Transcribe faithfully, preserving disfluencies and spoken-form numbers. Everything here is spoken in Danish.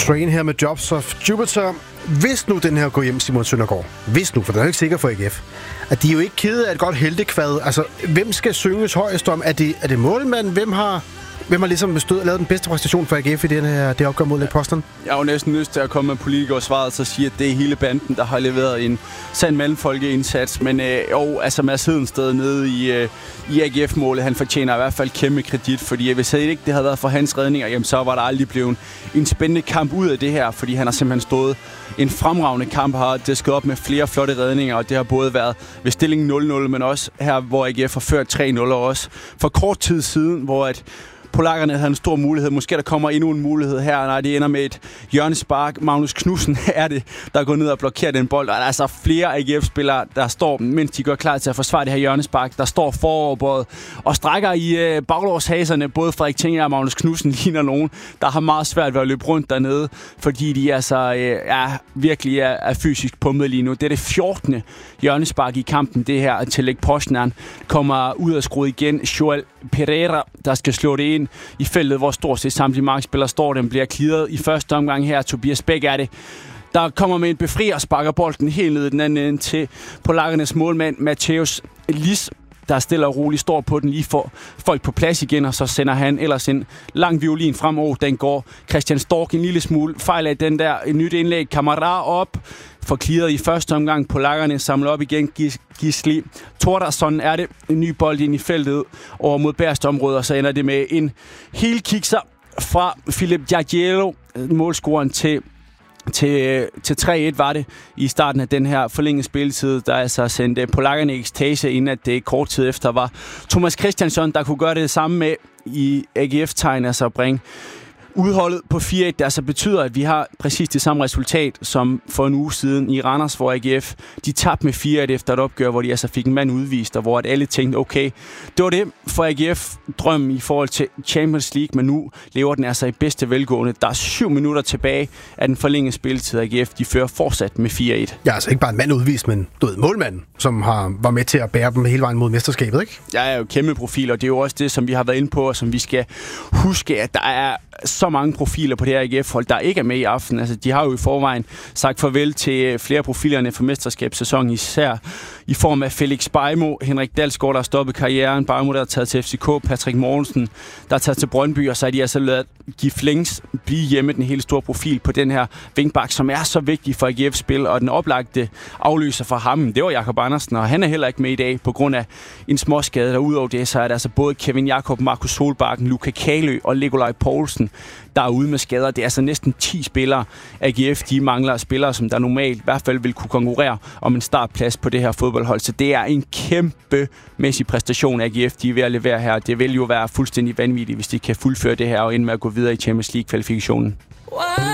Train her med Drops of Jupiter. Hvis nu den her går hjem, Simon Søndergaard, hvis nu, for den er ikke sikker for A G F, at de er jo ikke kede af et godt heltekvad. Altså, hvem skal synges højest om? Er det, er det målmanden? Hvem har... Hvem har ligesom bestået og lavet den bedste præstation for A G F i den her, det opgør mod Lech Poznan? Jeg har jo næsten lyst til at komme med politikere svaret, så sige, at det er hele banden, der har leveret en sand mellemfolkeindsats. Men øh, jo, altså Mads Hedensted nede i, øh, i A G F-målet, han fortjener i hvert fald kæmpe kredit, fordi hvis det ikke det havde været for hans redninger, jamen, så var der aldrig blevet en spændende kamp ud af det her, fordi han har simpelthen stået en fremragende kamp, har disket op med flere flotte redninger, og det har både været ved stillingen nul nul, men også her, hvor A G F har ført tre nul, og også for kort tid siden, hvor at polakkerne havde en stor mulighed. Måske der kommer endnu en mulighed her, når det ender med et hjørnespark. Magnus Knudsen er det, der går ned og blokerer den bold. Og der er altså flere A G F-spillere, der står, mens de gør klar til at forsvare det her hjørnespark, der står foroverbøjet og strækker i øh, baglårshaserne. Både Frederik Tinger og Magnus Knudsen ligner nogen, der har meget svært ved at løbe rundt dernede, fordi de altså, øh, er, virkelig er, er fysisk pumpet lige nu. Det er det fjortende hjørnespark i kampen, det her til Lech Poznan. Kommer ud og skruet igen. Joel Pereira, der skal slå det ind i feltet, hvor stort set samtlige markspillere står. Den bliver clearet i første omgang her. Tobias Bæk er det, der kommer med en befri og sparker bolden helt ned i den anden ende til polakkernes målmand Mateusz Lis, der stille og roligt står på den, lige for folk på plads igen, og så sender han ellers en lang violin frem. Og den går Christian Stork en lille smule fejl af den der nyt indlæg. Kamara op, for clearet i første omgang. Polakkerne samler op igen. Gisli Thordarson er det. En ny bold ind i feltet over mod Bærst område, og så ender det med en hel kikser fra Filip Jagiello, målscoren til Til, til tre et var det i starten af den her forlængede spilletid, der altså sendte polakkerne i ekstase, inden at det kort tid efter var Thomas Christiansson, der kunne gøre det samme med i A G F-tegn, altså bringe udholdet på fire et, der altså betyder, at vi har præcis det samme resultat som for en uge siden i Randers, hvor A G F de tabte med fire et efter et opgør, hvor de altså fik en mand udvist, og hvor at alle tænkte, okay, det var det for A G F-drømmen i forhold til Champions League, men nu lever den altså i bedste velgående. Der er syv minutter tilbage af den forlængede spilletid. A G F, de fører fortsat med fire et. Ja, altså ikke bare en mand udvist, men du ved, målmanden, som har, var med til at bære dem hele vejen mod mesterskabet, ikke? Jeg er jo kæmpe profil, og det er jo også det, som vi har været inde på, og som vi skal huske, at der er så mange profiler på det her A G F-hold, der ikke er med i aften. Altså, de har jo i forvejen sagt farvel til flere profilerne for mesterskabssæsonen, især i form af Felix Bejmo, Henrik Dalsgaard, der har stoppet karrieren, Bejmo, der er taget til F C K, Patrick Mortensen, der er taget til Brøndby, og så er de altså ladet give Flings blive hjemme, den helt store profil på den her vingbak, som er så vigtig for A G F-spil, og den oplagte afløser for ham, det var Jakob Andersen, og han er heller ikke med i dag på grund af en småskade, der udover det, så er det altså både Kevin Jakob, Markus Solbakken, Luka Kalø og Nikolaj Poulsen, der er ude med skader. Det er altså næsten ti spillere. A G F, de mangler spillere, som der normalt i hvert fald vil kunne konkurrere om en startplads på det her fodboldhold. Så det er en kæmpemæssig præstation, A G F, de er ved at levere her. Det vil jo være fuldstændig vanvittigt, hvis de kan fuldføre det her og ende med at gå videre i Champions League-kvalifikationen.